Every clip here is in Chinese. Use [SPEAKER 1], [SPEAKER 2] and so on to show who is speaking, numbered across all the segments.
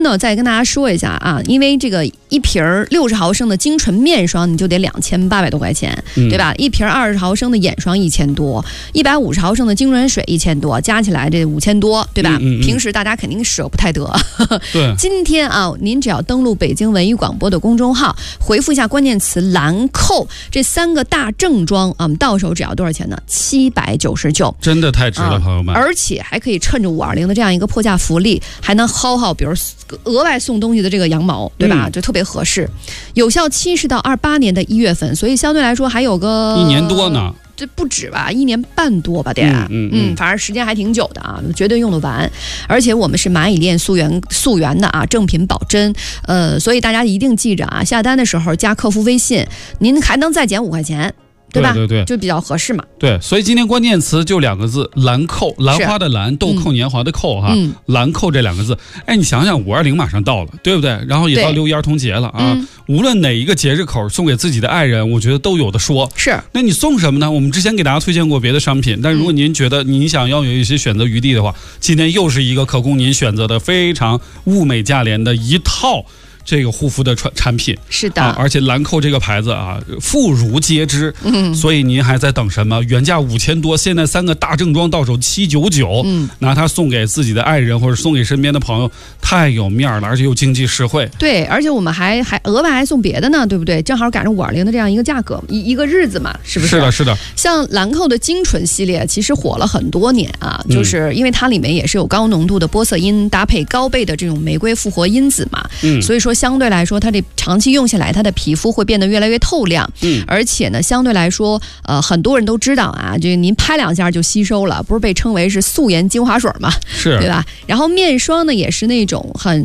[SPEAKER 1] 那再跟大家说一下啊，因为这个一瓶60毫升的精纯面霜你就得2800多块钱，对吧？一瓶20毫升的眼霜1000多，150毫升的精纯水1000多，加起来这5000多，对吧？平时大家肯定舍不太得。
[SPEAKER 2] 对，
[SPEAKER 1] 今天啊，您只要登录北京文艺广播的公众号，回复一下关键词兰蔻，这3个大正装啊，到手只要多少钱呢？799，
[SPEAKER 2] 真的太值了，朋友们！
[SPEAKER 1] 而且还可以趁着520的这样一个破价福利，还能薅，比如额外送东西的这个羊毛，对吧？就特别合适。有效期是到28年的1月份，所以相对来说还有个
[SPEAKER 2] 1年多呢。
[SPEAKER 1] 这不止吧，1年半多吧得，反正时间还挺久的啊，绝对用得完。而且我们是蚂蚁链溯源的啊，正品保真。所以大家一定记着啊，下单的时候加客服微信，您还能再减5块钱。对吧？
[SPEAKER 2] 对，
[SPEAKER 1] 就比较合适嘛。
[SPEAKER 2] 对，所以今天关键词就2个字：兰蔻，兰花的兰，豆蔻年华的蔻哈。兰蔻这2个字，哎，你想想，520马上到了，对不对？然后也到6一儿童节了啊。无论哪一个节日口送给自己的爱人，我觉得都有的说。
[SPEAKER 1] 是。
[SPEAKER 2] 那你送什么呢？我们之前给大家推荐过别的商品，但如果您觉得您想要有一些选择余地的话，今天又是一个可供您选择的非常物美价廉的一套。这个护肤的产品
[SPEAKER 1] 是的，
[SPEAKER 2] 而且兰蔻这个牌子啊，妇孺皆知，所以您还在等什么？原价5000多，现在3个大正装到手799，拿它送给自己的爱人或者送给身边的朋友，太有面了，而且又经济实惠。
[SPEAKER 1] 对，而且我们还额外还送别的呢，对不对？正好赶上520的这样一个价格，一个日子嘛，是不是？
[SPEAKER 2] 是的。
[SPEAKER 1] 像兰蔻的精纯系列，其实火了很多年啊，就是因为它里面也是有高浓度的玻色因搭配高倍的这种玫瑰复活因子嘛，所以说相对来说，它这长期用下来，它的皮肤会变得越来越透亮。而且呢，相对来说，很多人都知道啊，这您拍2下就吸收了，不是被称为是素颜精华水嘛，
[SPEAKER 2] 是，
[SPEAKER 1] 对吧？然后面霜呢，也是那种很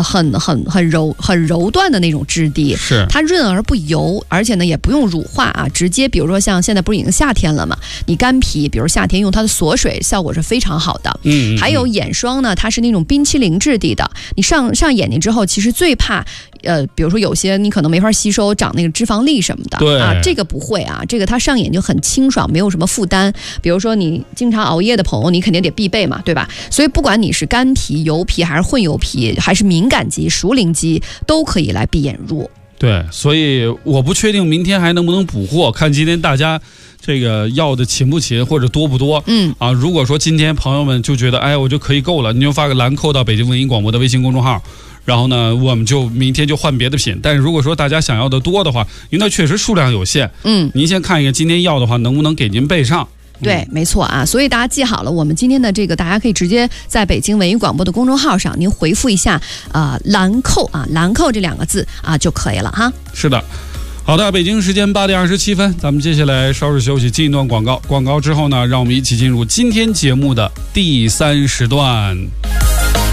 [SPEAKER 1] 柔断的那种质地，
[SPEAKER 2] 是
[SPEAKER 1] 它润而不油，而且呢也不用乳化啊，直接比如说像现在不是已经夏天了嘛，你干皮，比如夏天用它的锁水，效果是非常好的。还有眼霜呢，它是那种冰淇淋质地的，你上眼睛之后，其实最怕。比如说有些你可能没法吸收，长那个脂肪粒什么的，
[SPEAKER 2] 对
[SPEAKER 1] 啊，这个不会啊，这个它上眼就很清爽，没有什么负担。比如说你经常熬夜的朋友，你肯定得必备嘛，对吧？所以不管你是干皮、油皮还是混油皮，还是敏感肌、熟龄肌，都可以来闭眼入。
[SPEAKER 2] 对，所以我不确定明天还能不能补货，看今天大家这个要的勤不勤或者多不多。如果说今天朋友们就觉得哎我就可以够了，你就发个兰蔻到北京文艺广播的微信公众号，然后呢我们就明天就换别的品。但是如果说大家想要的多的话，因为它确实数量有限，您先看一看今天要的话能不能给您备上。
[SPEAKER 1] 对，没错啊，所以大家记好了，我们今天的这个，大家可以直接在北京文艺广播的公众号上，您回复一下兰蔻啊，兰蔻这2个字啊就可以了哈。
[SPEAKER 2] 是的，好的，北京时间8点27分，咱们接下来稍事休息，进一段广告。广告之后呢，让我们一起进入今天节目的第3时段。